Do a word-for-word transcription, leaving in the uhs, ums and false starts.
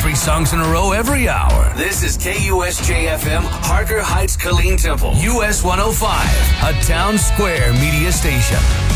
Three songs in a row every hour. This is K U S J F M, Harker Heights, Killeen Temple, U S one oh five, a Town Square media station.